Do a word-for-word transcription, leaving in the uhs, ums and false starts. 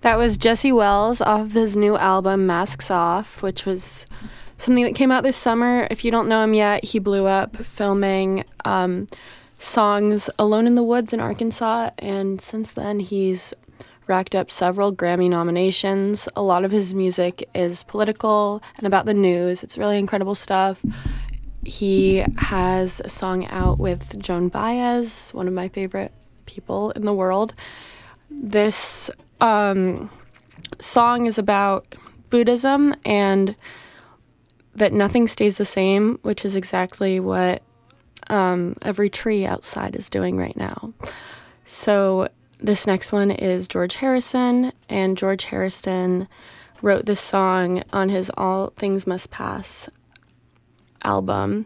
That was Jesse Wells off of his new album, Masks Off, which was something that came out this summer. If you don't know him yet, he blew up filming um, songs Alone in the Woods in Arkansas, and since then he's racked up several Grammy nominations. A lot of his music is political and about the news. It's really incredible stuff. He has a song out with Joan Baez, one of my favorite people in the world. This um, song is about Buddhism and that nothing stays the same, which is exactly what um, every tree outside is doing right now. So this next one is George Harrison, and George Harrison wrote this song on his All Things Must Pass album.